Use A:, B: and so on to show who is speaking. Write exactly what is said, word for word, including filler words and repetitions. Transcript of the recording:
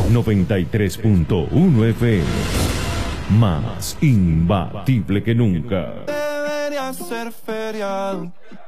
A: noventa y tres punto uno F M. Más imbatible que nunca.
B: Debería ser feriado.